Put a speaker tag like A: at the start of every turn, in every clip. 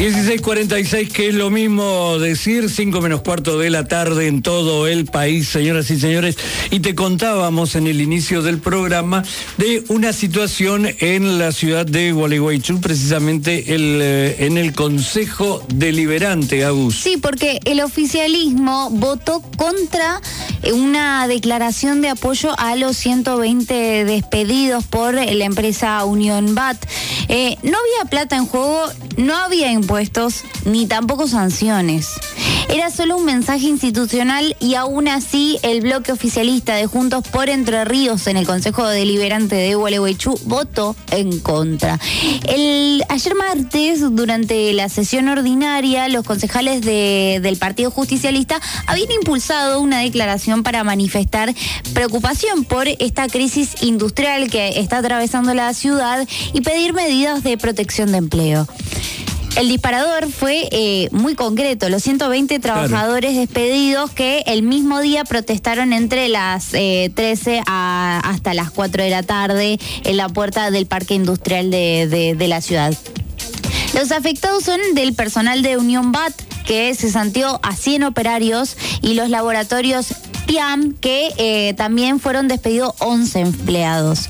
A: 16:46, que es lo mismo decir 5:15 de la tarde en todo el país, señoras y señores, y te contábamos en el inicio del programa de una situación en la ciudad de Gualeguaychú, precisamente en el Consejo Deliberante, Agus.
B: Sí, porque el oficialismo votó contra una declaración de apoyo a los 120 despedidos por la empresa Unión BAT. No había plata en juego, no había impuestos, ni tampoco sanciones. Era solo un mensaje institucional y aún así el bloque oficialista de Juntos por Entre Ríos en el Consejo Deliberante de Gualeguaychú votó en contra. Ayer martes, durante la sesión ordinaria, los concejales del Partido Justicialista habían impulsado una declaración para manifestar preocupación por esta crisis industrial que está atravesando la ciudad y pedir medidas de protección de empleo. El disparador fue muy concreto, los 120 trabajadores despedidos que el mismo día protestaron entre las 13 hasta las 4 de la tarde en la puerta del Parque Industrial de la ciudad. Los afectados son del personal de Unión BAT, que se cesanteó a 100 operarios, y los laboratorios PIAM, que también fueron despedidos 11 empleados.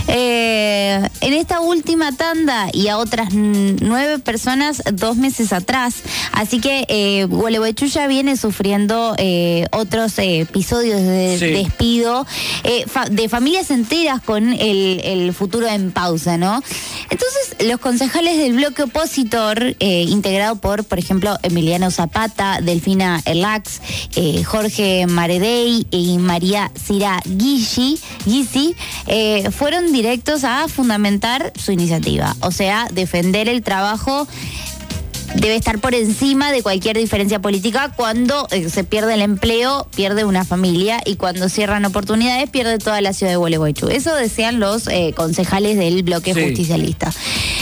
B: En esta última tanda y a otras 9 personas 2 meses atrás. Así que Gualeguaychú ya viene sufriendo otros episodios de despido de familias enteras con el futuro en pausa, ¿no? Entonces, los concejales del bloque opositor, integrado por ejemplo, Emiliano Zapata, Delfina Erlax, Jorge Maredey y María Cira Guisi, fueron directos a fundamentar su iniciativa. O sea, defender el trabajo debe estar por encima de cualquier diferencia política. Cuando se pierde el empleo, pierde una familia, y cuando cierran oportunidades, pierde toda la ciudad de Gualeguaychú. Eso decían los concejales del bloque justicialista.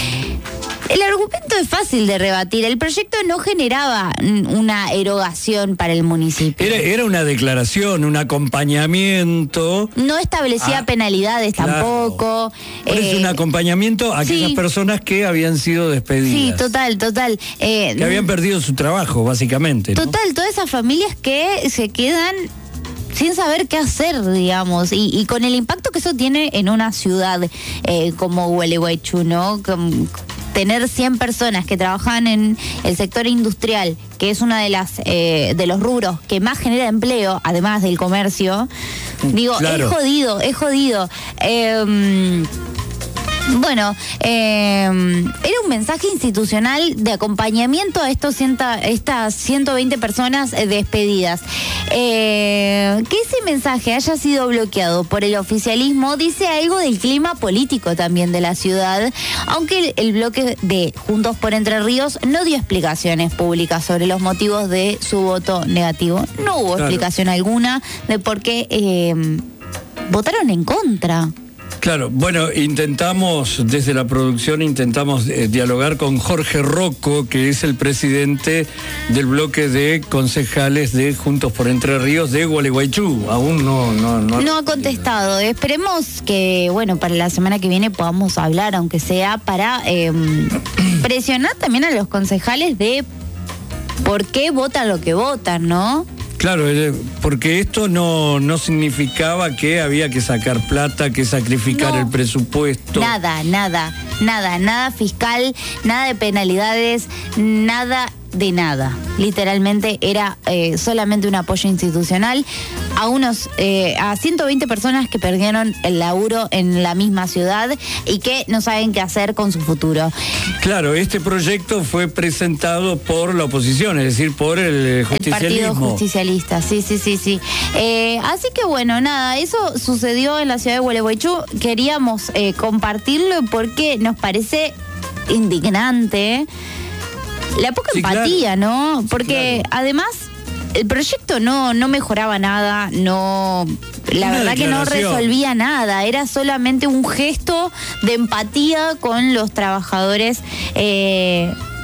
B: El argumento es fácil de rebatir. El proyecto no generaba una erogación para el municipio.
A: Era una declaración, un acompañamiento.
B: No establecía penalidades tampoco.
A: Es un acompañamiento a aquellas personas que habían sido despedidas.
B: Sí, total.
A: Que habían perdido su trabajo, básicamente, ¿no?
B: Total, todas esas familias que se quedan sin saber qué hacer, digamos, y con el impacto que eso tiene en una ciudad como Gualeguaychú, ¿no? Tener 100 personas que trabajan en el sector industrial, que es una de los rubros que más genera empleo, además del comercio, digo, claro. Es jodido. Bueno, era un mensaje institucional de acompañamiento a estas 120 personas despedidas. Que ese mensaje haya sido bloqueado por el oficialismo dice algo del clima político también de la ciudad, aunque el bloque de Juntos por Entre Ríos no dio explicaciones públicas sobre los motivos de su voto negativo. No hubo explicación alguna de por qué votaron en contra.
A: Claro, bueno, desde la producción intentamos dialogar con Jorge Rocco, que es el presidente del bloque de concejales de Juntos por Entre Ríos de Gualeguaychú. Aún no
B: ha contestado. Esperemos que, bueno, para la semana que viene podamos hablar, aunque sea para presionar también a los concejales de por qué votan lo que votan, ¿no?
A: Claro, porque esto no significaba que había que sacar plata, que sacrificar el presupuesto. Nada
B: fiscal, nada de penalidades, nada de nada. Literalmente era solamente un apoyo institucional a 120 personas que perdieron el laburo en la misma ciudad y que no saben qué hacer con su futuro.
A: Claro, este proyecto fue presentado por la oposición, es decir, por el justicialismo.
B: El Partido Justicialista, sí. Así que bueno, nada, eso sucedió en la ciudad de Gualeguaychú. Queríamos compartirlo porque nos parece indignante la poca empatía, claro. ¿No? Porque además el proyecto no mejoraba nada, la verdad que no resolvía nada, era solamente un gesto de empatía con los trabajadores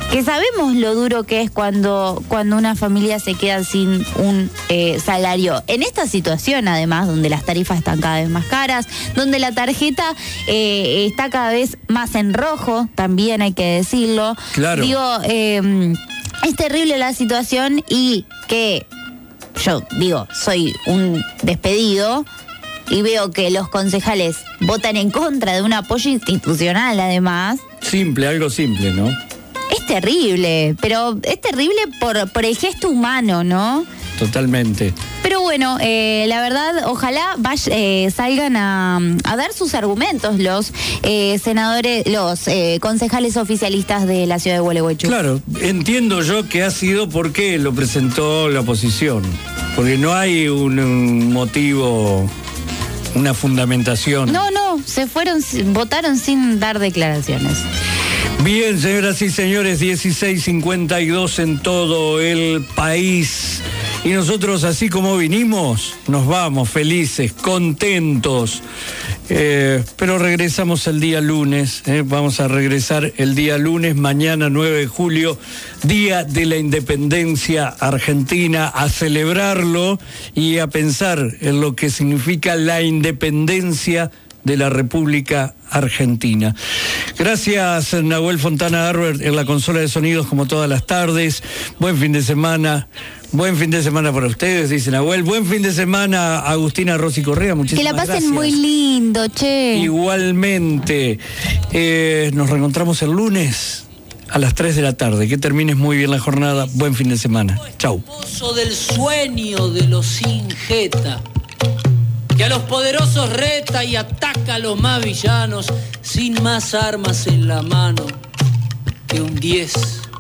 B: que sabemos lo duro que es cuando una familia se queda sin un salario. En esta situación, además, donde las tarifas están cada vez más caras, donde la tarjeta está cada vez más en rojo, también hay que decirlo.
A: Claro.
B: Digo, es terrible la situación y que yo digo, soy un despedido y veo que los concejales votan en contra de un apoyo institucional, además.
A: Simple, algo simple, ¿no?
B: Es terrible, pero es terrible por el gesto humano, ¿no?
A: Totalmente.
B: Pero bueno, la verdad, ojalá salgan a dar sus argumentos los senadores, los concejales oficialistas de la ciudad de Gualeguaychú.
A: Claro, entiendo yo que ha sido porque lo presentó la oposición, porque no hay un motivo, una fundamentación.
B: No, votaron sin dar declaraciones.
A: Bien, señoras y señores, 16:52 en todo el país. Y nosotros, así como vinimos, nos vamos felices, contentos. Pero regresamos el día lunes. Vamos a regresar el día lunes, mañana 9 de julio, Día de la Independencia Argentina, a celebrarlo y a pensar en lo que significa la independencia de la República Argentina. Gracias, Nahuel Fontana Arber, en la consola de sonidos, como todas las tardes. Buen fin de semana. Buen fin de semana para ustedes, dice Nahuel. Buen fin de semana, Agustina Rossi Correa. Muchísimas gracias.
B: Que la pasen muy lindo, che.
A: Igualmente. Nos reencontramos el lunes a las 3 de la tarde. Que termines muy bien la jornada. Buen fin de semana. Chau.
C: Del sueño de los sin jeta, que a los poderosos reta y ataca a los más villanos, sin más armas en la mano que un 10